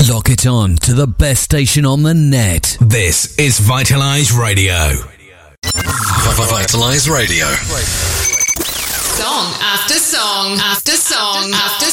Lock it on to the best station on the net. This is Vitalize Radio. Vitalize Radio. Song after song after song after